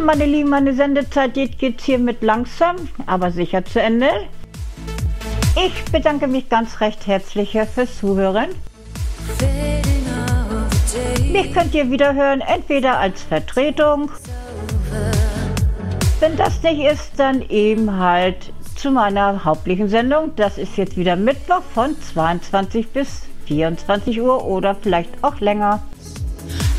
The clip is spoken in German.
meine Lieben, meine Sendezeit geht jetzt hiermit langsam, aber sicher zu Ende. Ich bedanke mich ganz recht herzlich fürs Zuhören. Mich könnt ihr wieder hören, entweder als Vertretung. Wenn das nicht ist, dann eben halt zu meiner hauptlichen Sendung. Das ist jetzt wieder Mittwoch von 22 bis 24 Uhr oder vielleicht auch länger.